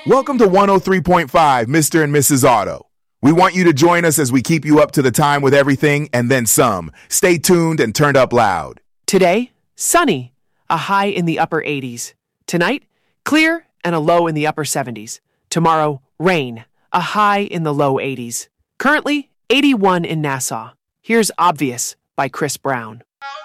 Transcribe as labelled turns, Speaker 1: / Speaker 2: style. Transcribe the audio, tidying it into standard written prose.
Speaker 1: Welcome to 103.5, Mr. and Mrs. Auto. We want you to join us as we keep you up to the time with everything and then some. Stay tuned and turned up loud.
Speaker 2: Today, sunny, a high in the upper 80s. Tonight, clear and a low in the upper 70s. Tomorrow, rain, a high in the low 80s. Currently, 81 in Nassau. Here's Obvious by Chris Brown.